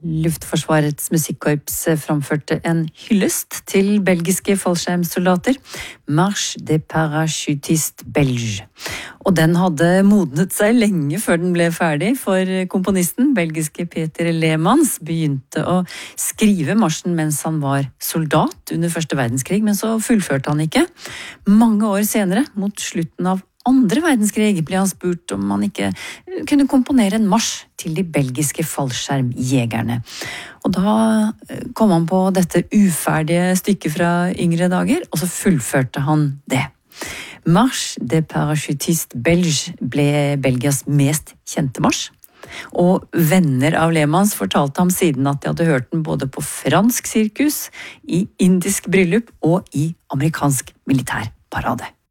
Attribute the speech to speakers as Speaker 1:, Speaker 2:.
Speaker 1: Luftforsvarets musikkorps framførte en hyllest til belgiske fallskjermsoldater, Marche des Parachutistes Belges. Og den hadde modnet seg lenge før den ble ferdig, for komponisten, belgiske Peter Leemans, begynte å skrive marsjen mens han var soldat under Første verdenskrig, men så fullførte han ikke. Mange år senere, mot slutten av Andre verdenskrig, ble han spurt om han ikke kunne komponere en marsj til de belgiske fallskjermjegerne. Og da kom han på dette uferdige stykket fra yngre dager, og så fullførte han det. Marche des Parachutistes Belges ble Belgias mest kjente marsj, og venner av Leemans fortalte ham siden at de hadde hørt den både på fransk sirkus, i indisk bryllup og i amerikansk militærparade.